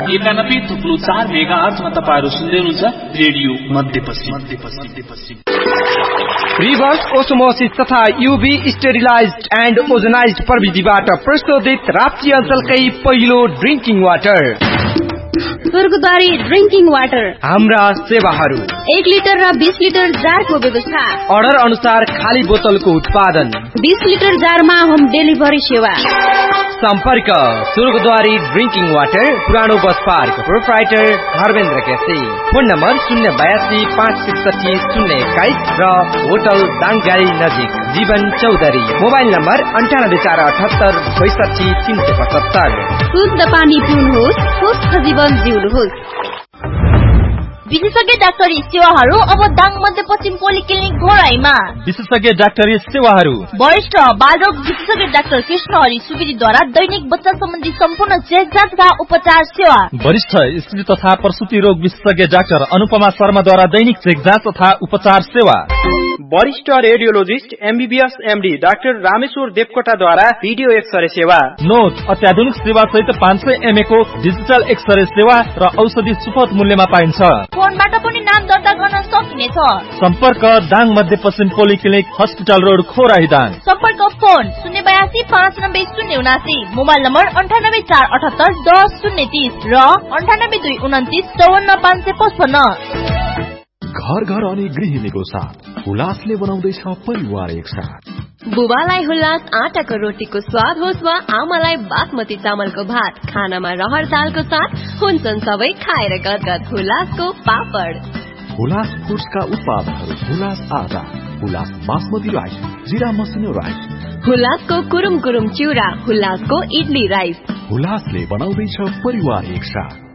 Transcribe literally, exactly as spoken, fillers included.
एकानब्बे थुप्रो चार मेगा हर्जमा तपाईहरु सुन्दै हुनुहुन्छ रेडियो मध्यपश्चिम मध्यपश्चिम रिभर्स ओस्मोसिस तथा यूभी स्टेरिलाइज्ड एन्ड ओजनाइज्ड प्रविधिबाट प्रशोधित राप्ती अञ्चलकै पहिलो ड्रिंकिङ वाटर स्वर्गद्वारी ड्रिंकिङ वाटर। हाम्रा सेवाहरू एक लिटर र बीस लिटर जारको व्यवस्था, अर्डर अनुसार खाली बोतलको उत्पादन, बीस लिटर जारमा होम डेलिभरी सेवा। सम्पर्क स्वर्गद्वारी ड्रिंकिङ वाटर, पुरानो bus park, proprietor Dharmendra KC. Phone number शून्य बयासी पाँच त्रिसठी शून्य एक्काइस र होटल दाङगाडी नजिक जीवन चौधरी। मोबाइल नम्बर अन्ठानब्बे चार अठहत्तर छैसठी तीन सय पचहत्तर। शुद्ध पानी पिउनुहोस्, स्वस्थ जीवन जिउनुहोस्। विशेषज्ञ डाक्टरी सेवाहरू अब दाङ मध्यपश्चिम पोलिक्लिनिक घोराईमा। विशेषज्ञ डाक्टरी सेवाहरू वरिष्ठ बालरोग विशेषज्ञ डाक्टर कृष्ण हरि सुवेदीद्वारा दैनिक बच्चा सम्बन्धी सम्पूर्ण चेकजाँच तथा उपचार सेवा। वरिष्ठ स्त्री तथा प्रसूति रोग विशेषज्ञ डाक्टर अनुपमा शर्माद्वारा दैनिक चेकजाँच तथा उपचार सेवा। वरिष्ठ radiologist MBBS MD doctor Rameshwar देवकोटाद्वारा video x-ray सेवा। नोट अत्याधुनिक सेवा सहित पाँच सय एमए को डिजिटल एक्सरे सेवा र औषधि सुपथ मूल्यमा पाइन्छ। फोनबाट पनि नाम दर्ता गर्न सकिनेछ। सम्पर्क दाङ मध्यपश्चिम polyclinic hospital road Khorai Dang. सम्पर्क फोन शून्य बयासी पाँच नब्बे शून्य उनासी। मोबाइल नम्बर अन्ठानब्बे चार अठहत्तर दस शून्य तीस र अन्ठानब्बे दुई उन्तिस चौवन्न पाँच सय पचपन्न। घर घर अनि गृहिणीको साथ हुलासले बनाउँदैछ परिवार एक साथ। बुबालाई हुलास आटाको रोटीको स्वाद होस् वा आमालाई बासमती चामलको भात, खानामा रहर दालको साथ हुन्छन् सबै खाएर गदगद हुलासको पापड। हुलास फुड्सका उत्पादनहरू हुलास आटा, हुलास बासमती राइस, जिरा मसिनो राइस, हुलासको कुरुम कुरुम चिउरा, हुलासको इडली राइस। हुलासले बनाउँदैछ परिवार एक साथ।